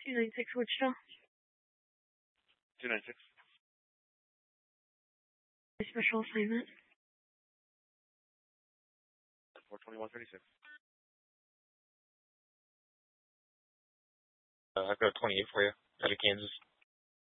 296 Wichita. 296. Special assignment. 42136. I've got 28 for you out of Kansas.